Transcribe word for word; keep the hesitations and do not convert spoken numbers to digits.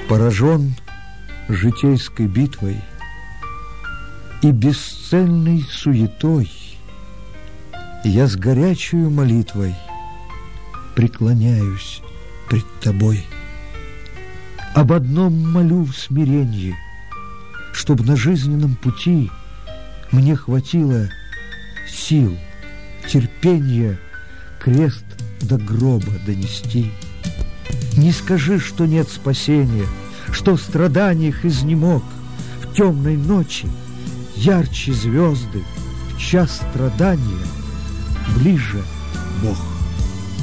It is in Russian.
Поражен житейской битвой и бесцельной суетой, я с горячую молитвой преклоняюсь пред Тобой. Об одном молю в смиренье, чтоб на жизненном пути мне хватило сил, терпения крест до гроба донести. Не скажи, что нет спасения, что в страданиях изнемог. В темной ночи ярче звезды, в час страдания ближе Бог.